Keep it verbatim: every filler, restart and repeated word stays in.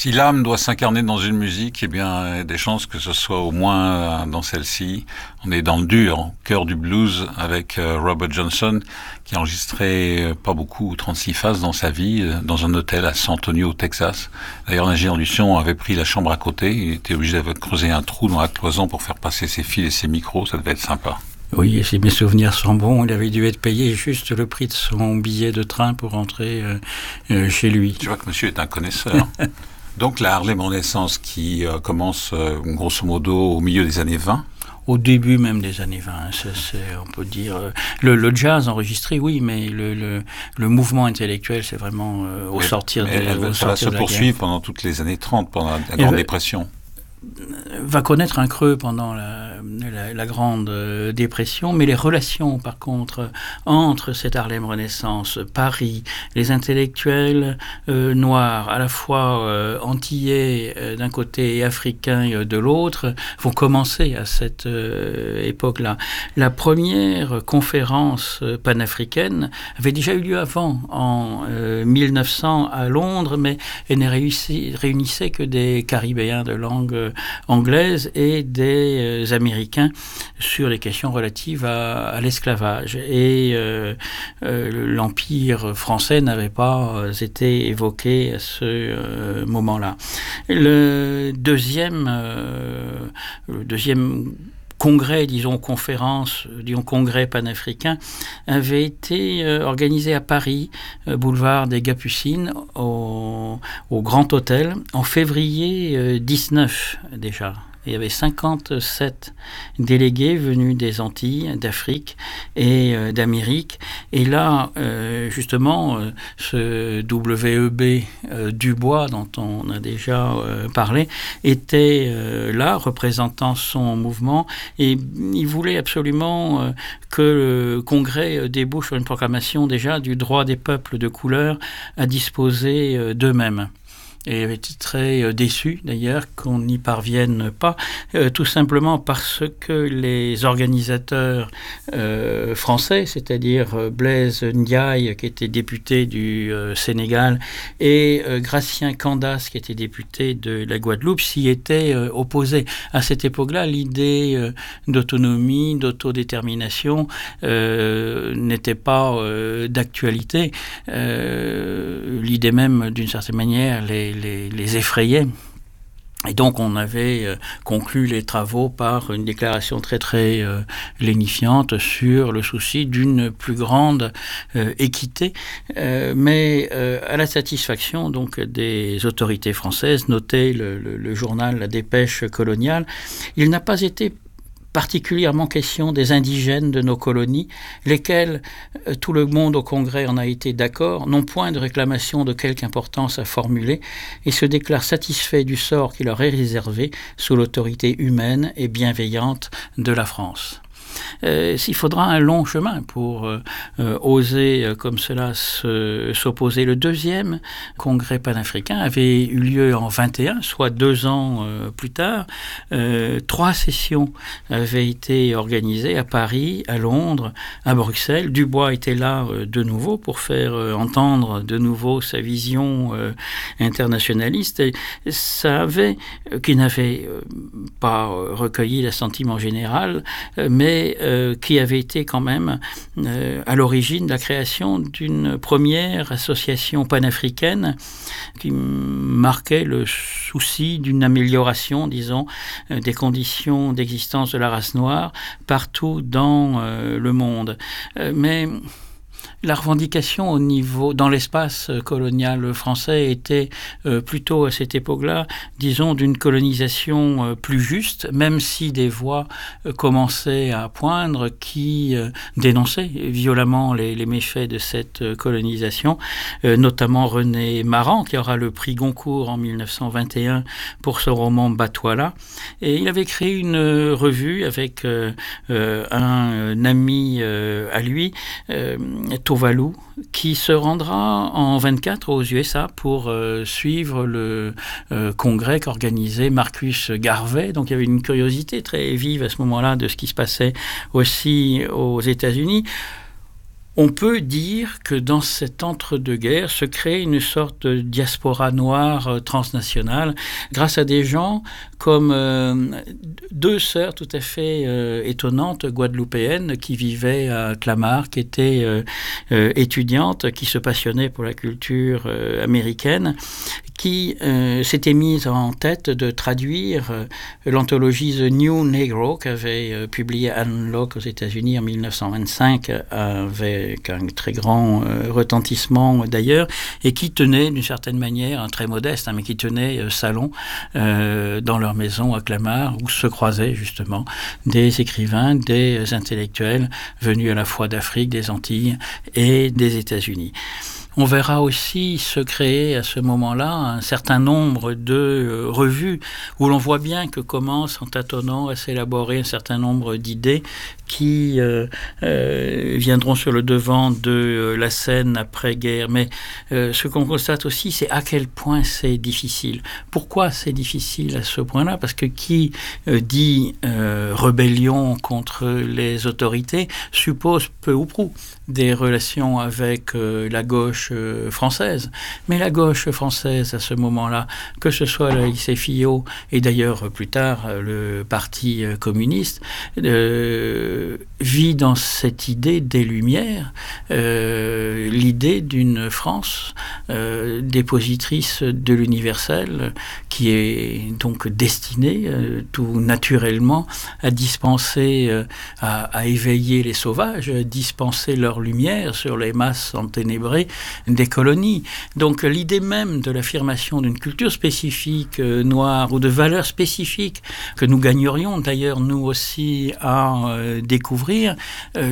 Si l'âme doit s'incarner dans une musique, eh bien, il y a des chances que ce soit au moins dans celle-ci. On est dans le dur, au cœur du blues, avec Robert Johnson, qui a enregistré pas beaucoup, trente-six phases dans sa vie, dans un hôtel à San Antonio, au Texas. D'ailleurs, l'ingénieur du son avait pris la chambre à côté. Il était obligé de creuser un trou dans la cloison pour faire passer ses fils et ses micros. Ça devait être sympa. Oui, et si mes souvenirs sont bons, il avait dû être payé juste le prix de son billet de train pour rentrer euh, euh, chez lui. Tu vois que monsieur est un connaisseur. Donc la Harlem Renaissance qui euh, commence euh, grosso modo au milieu des années vingt. Au début même des années vingt, c'est, c'est, on peut dire... Euh, le, le jazz enregistré, oui, mais le, le, le mouvement intellectuel, c'est vraiment euh, au mais, sortir mais de, elle, au ça va sortir se de poursuivre pendant toutes les années trente, pendant la, la Grande va, Dépression. Va connaître un creux pendant la, la, la Grande euh, Dépression, mais les relations, par contre, entre cette Harlem Renaissance, Paris, les intellectuels euh, noirs, à la fois euh, antillais euh, d'un côté et africains euh, de l'autre, vont commencer à cette euh, époque-là. La première conférence euh, panafricaine avait déjà eu lieu avant, en euh, mille neuf cents à Londres, mais elle ne réussi, réunissait que des Caribéens de langue anglaise et des euh, Américains sur les questions relatives à, à l'esclavage. Et euh, euh, l'Empire français n'avait pas été évoqué à ce euh, moment-là. Le deuxième, euh, le deuxième congrès, disons conférence, disons congrès panafricain, avait été euh, organisé à Paris, euh, boulevard des Capucines, au, au Grand Hôtel, en février euh, dix-neuf déjà. Il y avait cinquante-sept délégués venus des Antilles, d'Afrique et euh, d'Amérique. Et là, euh, justement, euh, ce W E B euh, Dubois, dont on a déjà euh, parlé, était euh, là, représentant son mouvement. Et il voulait absolument euh, que le Congrès débouche sur une proclamation déjà du droit des peuples de couleur à disposer euh, d'eux-mêmes. Et il avait été très déçu d'ailleurs qu'on n'y parvienne pas, euh, tout simplement parce que les organisateurs euh, français, c'est-à-dire Blaise Ndiaye qui était député du euh, Sénégal et euh, Gratien Candace qui était député de la Guadeloupe, s'y étaient euh, opposés. À cette époque-là, l'idée euh, d'autonomie, d'autodétermination euh, n'était pas euh, d'actualité. Euh, l'idée même, d'une certaine manière, les Les, les effrayait. Et donc on avait euh, conclu les travaux par une déclaration très très euh, lénifiante sur le souci d'une plus grande euh, équité, euh, mais euh, à la satisfaction donc des autorités françaises, notait le, le, le journal La Dépêche coloniale. Il n'a pas été particulièrement question des indigènes de nos colonies, lesquels, euh, tout le monde au Congrès en a été d'accord, n'ont point de réclamation de quelque importance à formuler et se déclarent satisfaits du sort qui leur est réservé sous l'autorité humaine et bienveillante de la France. Euh, il faudra un long chemin pour euh, euh, oser euh, comme cela se, s'opposer. Le deuxième congrès panafricain avait eu lieu en vingt et un, soit deux ans euh, plus tard. Euh, trois sessions avaient été organisées à Paris, à Londres, à Bruxelles. Dubois était là euh, de nouveau pour faire euh, entendre de nouveau sa vision euh, internationaliste. Et ça avait, euh, qui n'avait euh, pas euh, recueilli l'assentiment général, euh, mais Euh, qui avait été quand même euh, à l'origine de la création d'une première association panafricaine qui marquait le souci d'une amélioration, disons, euh, des conditions d'existence de la race noire partout dans euh, le monde. Euh, mais la revendication au niveau, dans l'espace colonial français était euh, plutôt à cette époque-là, disons, d'une colonisation euh, plus juste, même si des voix euh, commençaient à poindre qui euh, dénonçaient violemment les, les méfaits de cette euh, colonisation, euh, notamment René Maran, qui aura le prix Goncourt en mille neuf cent vingt et un pour son roman Batouala. Et il avait créé une euh, revue avec euh, euh, un, un ami euh, à lui, euh, Tuvalu, qui se rendra en vingt-quatre aux U S A pour euh, suivre le euh, congrès qu'organisait Marcus Garvey. Donc il y avait une curiosité très vive à ce moment-là de ce qui se passait aussi aux États-Unis. On peut dire que dans cet entre-deux-guerres se crée une sorte de diaspora noire euh, transnationale grâce à des gens comme euh, deux sœurs tout à fait euh, étonnantes guadeloupéennes qui vivaient à Clamart, qui étaient euh, euh, étudiantes, qui se passionnaient pour la culture euh, américaine, qui euh, s'étaient mises en tête de traduire euh, l'anthologie The New Negro qu'avait euh, publiée Anne Locke aux États-Unis en mille neuf cent vingt-cinq, avec un très grand euh, retentissement d'ailleurs, et qui tenait d'une certaine manière, un très modeste, hein, mais qui tenait euh, salon euh, dans leur maison à Clamart, où se croisaient justement des écrivains, des intellectuels venus à la fois d'Afrique, des Antilles et des États-Unis. On verra aussi se créer à ce moment-là un certain nombre de euh, revues où l'on voit bien que commence en tâtonnant à s'élaborer un certain nombre d'idées qui euh, euh, viendront sur le devant de euh, la scène après-guerre. Mais euh, ce qu'on constate aussi, c'est à quel point c'est difficile. Pourquoi c'est difficile à ce point-là ? Parce que qui euh, dit euh, rébellion contre les autorités suppose peu ou prou des relations avec euh, la gauche euh, française. Mais la gauche française, à ce moment-là, que ce soit le lycée Fillot et d'ailleurs plus tard le Parti euh, communiste, euh, vit dans cette idée des Lumières, euh, l'idée d'une France euh, dépositrice de l'universel, qui est donc destinée euh, tout naturellement à dispenser, euh, à, à éveiller les sauvages, à dispenser leur lumière sur les masses enténébrées des colonies. Donc l'idée même de l'affirmation d'une culture spécifique euh, noire ou de valeurs spécifiques que nous gagnerions d'ailleurs nous aussi à euh, découvrir, euh,